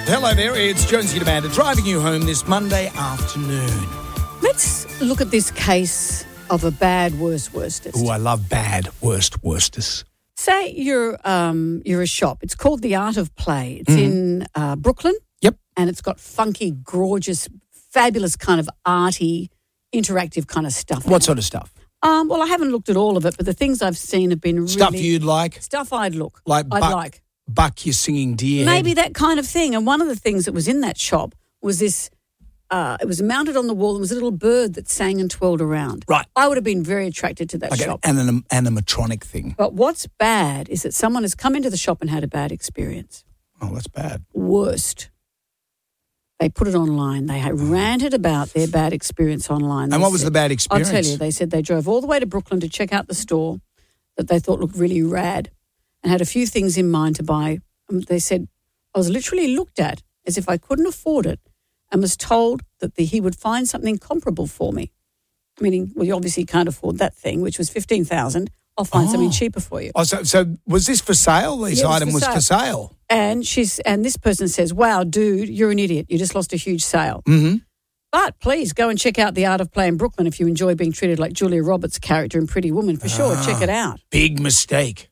Hello there, it's Jonesy Amanda driving you home this Monday afternoon. Let's look at this case of a bad worstest. Oh, I love bad worstest. Say you're a shop. It's called The Art of Play. It's in Brooklyn. Yep. And it's got funky, gorgeous, fabulous kind of arty, interactive kind of stuff. What sort of stuff? Well, I haven't looked at all of it, but the things I've seen have been really... Stuff you'd like? Stuff I'd look. I'd like. Buck your singing deer. Maybe that kind of thing. And one of the things that was in that shop was this, it was mounted on the wall. There was a little bird that sang and twirled around. Right. I would have been very attracted to that shop. And an animatronic thing. But what's bad is that someone has come into the shop and had a bad experience. Oh, that's bad. Worst. They put it online. They ranted about their bad experience online. And what was the bad experience? I'll tell you. They said they drove all the way to Brooklyn to check out the store that they thought looked really rad and had a few things in mind to buy. They said, I was literally looked at as if I couldn't afford it and was told that he would find something comparable for me. Meaning, well, you obviously can't afford that thing, which was $15,000. I'll find something cheaper for you. Oh, so was this for sale? This item was for sale. And this person says, wow, dude, you're an idiot. You just lost a huge sale. Mm-hmm. But please go and check out The Art of Play in Brooklyn if you enjoy being treated like Julia Roberts' character in Pretty Woman. For sure, check it out. Big mistake.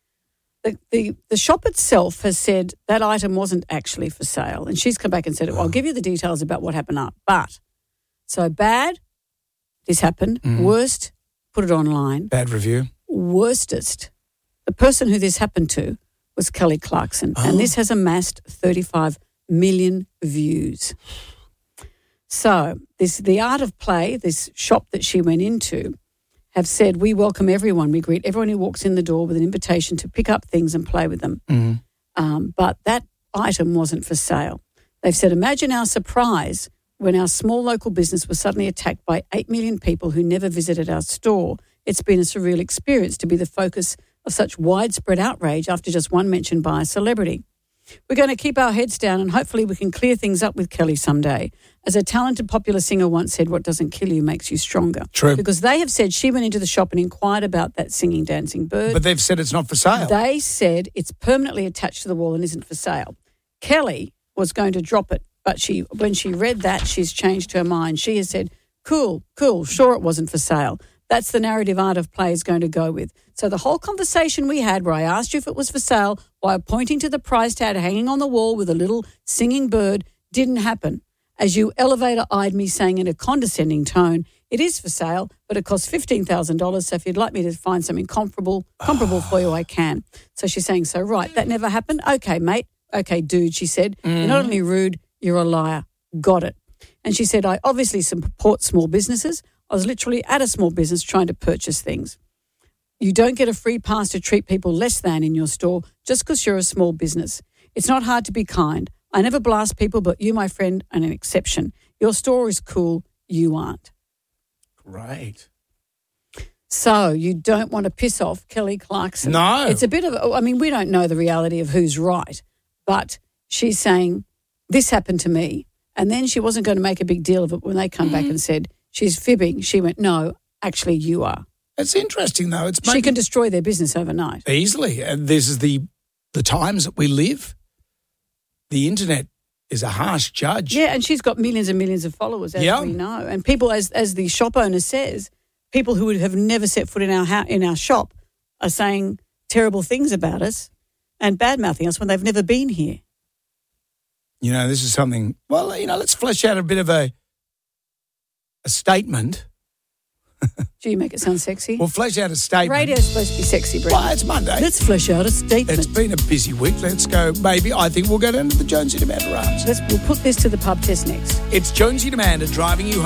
The shop itself has said that item wasn't actually for sale. And she's come back and said, well, I'll give you the details about what happened up. But, so bad, this happened. Worst, put it online. Bad review. Worstest, the person who this happened to was Kelly Clarkson. And this has amassed 35 million views. So The Art of Play, this shop that she went into, have said, we welcome everyone. We greet everyone who walks in the door with an invitation to pick up things and play with them. But that item wasn't for sale. They've said, imagine our surprise when our small local business was suddenly attacked by 8 million people who never visited our store. It's been a surreal experience to be the focus of such widespread outrage after just one mention by a celebrity. We're going to keep our heads down and hopefully we can clear things up with Kelly someday. As a talented popular singer once said, what doesn't kill you makes you stronger. True. Because they have said she went into the shop and inquired about that singing, dancing bird. But they've said it's not for sale. They said it's permanently attached to the wall and isn't for sale. Kelly was going to drop it, but when she read that, she's changed her mind. She has said, cool, sure it wasn't for sale. That's the narrative Art of Play is going to go with. So the whole conversation we had where I asked you if it was for sale while pointing to the price tag hanging on the wall with a little singing bird didn't happen. As you elevator-eyed me saying in a condescending tone, it is for sale, but it costs $15,000, so if you'd like me to find something comparable for you, I can. So she's saying, so right, that never happened? Okay, mate. Okay, dude, she said. You're not only rude, you're a liar. Got it. And she said, I obviously support small businesses. I was literally at a small business trying to purchase things. You don't get a free pass to treat people less than in your store just because you're a small business. It's not hard to be kind. I never blast people, but you, my friend, are an exception. Your store is cool. You aren't. Great. So you don't want to piss off Kelly Clarkson. No. It's a bit of, we don't know the reality of who's right, but she's saying, this happened to me. And then she wasn't going to make a big deal of it when they come back and said, she's fibbing. She went, no, actually you are. It's interesting, though. She can destroy their business overnight. Easily. And this is the times that we live. The internet is a harsh judge. Yeah, and she's got millions and millions of followers, as we know. And people, as the shop owner says, people who would have never set foot in our shop are saying terrible things about us and bad-mouthing us when they've never been here. You know, this is something, let's flesh out a bit of a statement. Do you make it sound sexy? We'll flesh out a statement. Radio's supposed to be sexy, Brent. Well, it's Monday. Let's flesh out a statement. It's been a busy week. Let's go. Maybe I think we'll go down to the Jonesy and Amanda arms. We'll put this to the pub test next. It's Jonesy and Amanda driving you home.